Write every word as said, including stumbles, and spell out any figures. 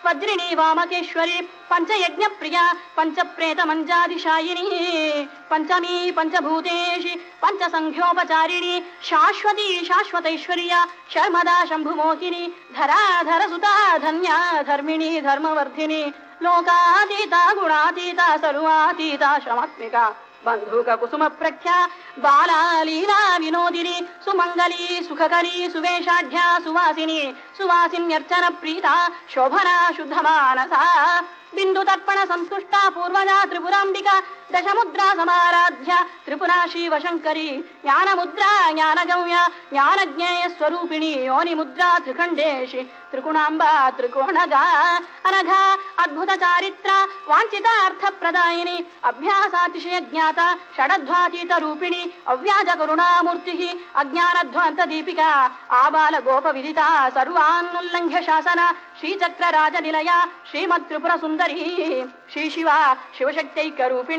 वज्रिणी वामकेश्वरी पंचयज्ञ प्रिया पंचप्रेत मंजादिशायिनी पंचमी पंचभूतेषि पंचसंख्योपचारिणी शाश्वती शाश्वतैश्वर्या शर्मदा शंभुमोहिनी धराधर सुता धन्या धर्मिणी धर्मवर्धिनी लोकातीता गुणातीता सर्वातीता श्रमात्मिका बंधुक कुसुम प्रख्या बाला लीला विनोदिनी सुमंगली सुखकरी सुवेशाढ्या सुवासिनी सुवासिन्यर्चन प्रीता शोभना शुद्धमानसा बिंदु तर्पण संतुष्टा पूर्वजा त्रिपुरांबिका दशमुद्रा समाराध्या त्रिपुरा शिवशंकरी ज्ञान मुद्रा ज्ञानगम्या ज्ञानज्ञेय स्वरूपिणी योनि मुद्रा त्रिखंडेशि त्रिकुणांबा त्रिकोणगा अनघा अद्भुत चारित्रा वांछितार्थ प्रदायिनी अभ्यासातिशय ज्ञाता षडध्वातीत रूपिणी अव्याज करुणामूर्तिः अज्ञानध्वांत दीपिका आबाल गोप विदिता सर्वान्नुल्लंघ्य शासना श्रीचक्र राजनिलया श्रीमत् त्रिपुर सुंदरी श्री शिवा शिवशक्त्यैक रूपिणी